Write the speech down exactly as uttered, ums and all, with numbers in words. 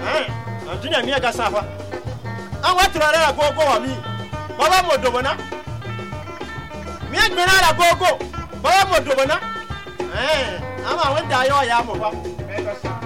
eh antunya mi aga safa an watrare la gogo wa mi baba modobona mi agbena la gogo baba modobona eh ama won da yo ya mo fa